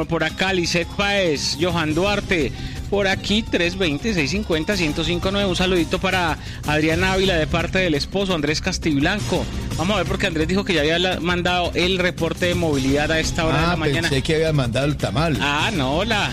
por acá Lisette Páez, Johan Duarte, por aquí 320-650-1059. Un saludito para Adriana Ávila de parte del esposo Andrés Castiblanco. Vamos a ver porque Andrés dijo que ya había mandado el reporte de movilidad a esta hora de la mañana. Pensé que había mandado el tamal. No, hola.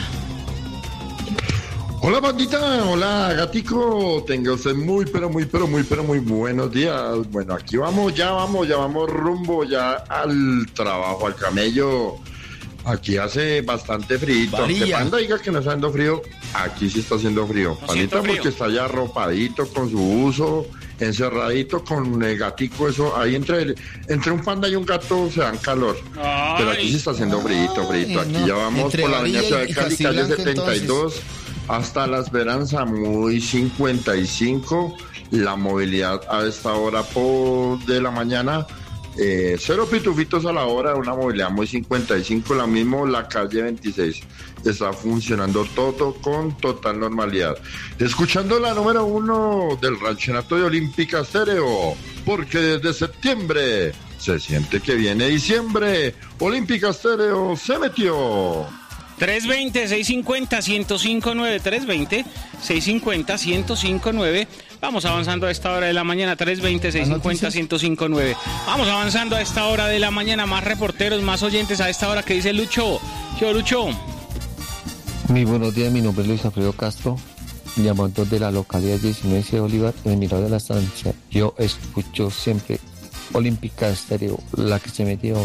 Hola bandita, hola gatico, tenga usted muy buenos días. Bueno, aquí vamos rumbo ya al trabajo, al camello. Aquí hace bastante frío, aunque Panda diga que no está haciendo frío, aquí sí está haciendo frío. No Pandita frío. porque está ya arropadito con su uso, encerradito con el gatico, eso, ahí entre un panda y un gato se dan calor. Ay. Pero aquí sí está haciendo frío. Aquí no. ya vamos Entre por la Varilla avenida Ciudad de y Cali, calle Castilblanco, 72. Hasta La Esperanza, muy 55. La movilidad a esta hora de la mañana, 0 pitufitos a la hora, una movilidad muy 55. La mismo la calle 26. Está funcionando todo con total normalidad. Escuchando la número 1 del ranchenato de Olímpica Estéreo, porque desde septiembre se siente que viene diciembre. Olímpica Estéreo se metió. 320-650-1059, 320-650-1059. Vamos avanzando a esta hora de la mañana, 320-650-1059. Vamos avanzando a esta hora de la mañana, más reporteros, más oyentes a esta hora que dice Lucho. Yo, Lucho. Muy buenos días, mi nombre es Luis Alfredo Castro, llamando de la localidad 19 de Bolívar, en el Mirador de la Estancia. Yo escucho siempre Olímpica Estéreo, la que se metió.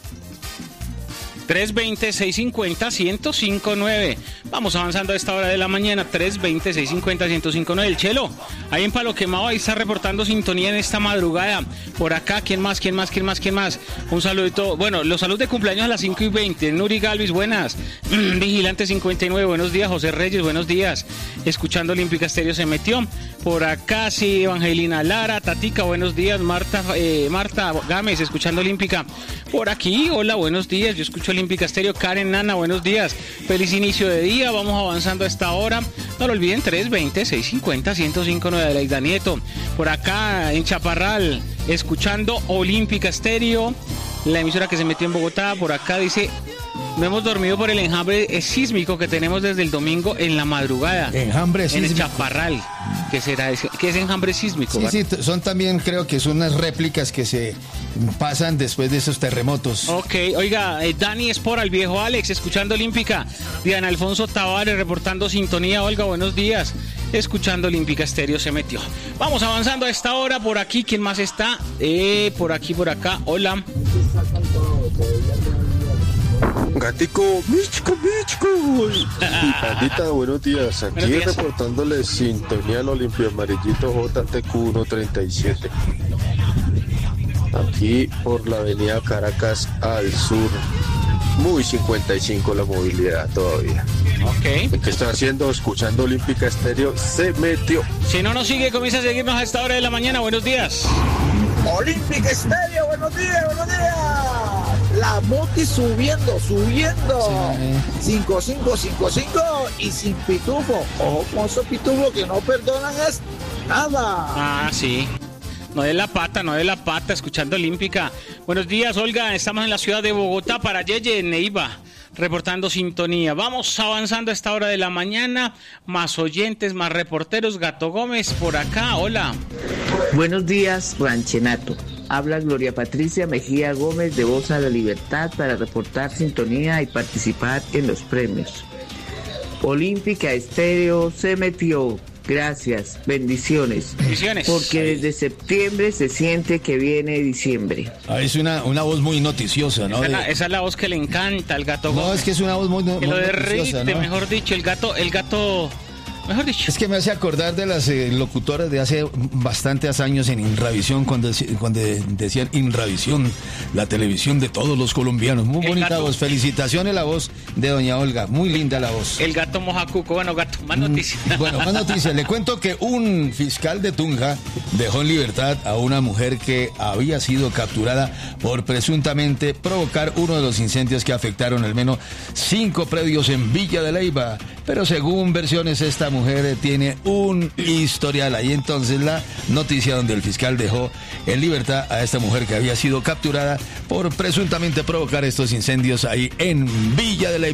320-650-1059. Vamos avanzando a esta hora de la mañana, 320-650-1059. El Chelo, ahí en Palo Quemado, ahí está reportando sintonía en esta madrugada. Por acá, ¿quién más? Un saludito, bueno, los saludos de cumpleaños a las 5:20. Nuri Galvis, buenas. Vigilante 59, buenos días. José Reyes, buenos días. Escuchando Olímpica Estéreo se metió. Por acá, sí, Evangelina Lara, Tatica, buenos días. Marta Gámez, escuchando Olímpica. Por aquí, hola, buenos días. Yo escucho Olímpica Estéreo. Karen Nana, buenos días. Feliz inicio de día. Vamos avanzando a esta hora. No lo olviden, 320-650-1059 de Adelaida Nieto. Por acá en Chaparral, escuchando Olímpica Estéreo, la emisora que se metió en Bogotá. Por acá dice: no hemos dormido por el enjambre sísmico que tenemos desde el domingo en la madrugada. Enjambre sísmico. En el Chaparral. ¿Qué será ese? ¿Qué es enjambre sísmico? Sí, son también, creo que son unas réplicas que se pasan después de esos terremotos. Ok, oiga, Dani Espora, el viejo Alex, escuchando Olímpica. Diana Alfonso Tavares, reportando sintonía. Olga, buenos días. Escuchando Olímpica Estéreo se metió. Vamos avanzando a esta hora. Por aquí, ¿quién más está? Por acá. Hola. Gatico, Michco. Pandita, buenos días. Aquí Buenos días. Reportándole sintonía al Olimpio Amarillito JTQ 137. Aquí por la avenida Caracas al sur. Muy 55 la movilidad todavía. Ok. ¿Qué está haciendo? Escuchando Olímpica Estéreo se metió. Si no nos sigue, comienza a seguirnos a esta hora de la mañana. Buenos días. Olímpica Estéreo, buenos días. La Moti subiendo. 5555 y sin pitufo. Ojo con esos pitufos que no perdonan es nada. Sí. No de la pata, escuchando Olímpica. Buenos días, Olga. Estamos en la ciudad de Bogotá para Yeye, Neiva, reportando sintonía. Vamos avanzando a esta hora de la mañana. Más oyentes, más reporteros. Gato Gómez, por acá. Hola. Buenos días, Ranchenato. Habla Gloria Patricia Mejía Gómez de Voz a la Libertad para reportar sintonía y participar en los premios. Olímpica Estéreo se metió. Gracias, bendiciones. Porque desde septiembre se siente que viene diciembre. Es una voz muy noticiosa, ¿no? Esa es la voz que le encanta al Gato Gómez. No, es que es una voz muy que lo noticiosa, derrite, ¿no? mejor dicho, el gato, mejor dicho. Es que me hace acordar de las locutoras de hace bastantes años en Inravisión, cuando decían Inravisión, la televisión de todos los colombianos. Muy bonita voz. Felicitaciones la voz de doña Olga. Muy linda la voz. El gato mojacuco. Bueno, gato, más noticias. Bueno, más noticias. Le cuento que un fiscal de Tunja dejó en libertad a una mujer que había sido capturada por presuntamente provocar uno de los incendios que afectaron al menos 5 predios en Villa de Leyva. Pero según versiones, esta mujer tiene un historial. Ahí entonces la noticia donde el fiscal dejó en libertad a esta mujer que había sido capturada por presuntamente provocar estos incendios ahí en Villa de Leyva.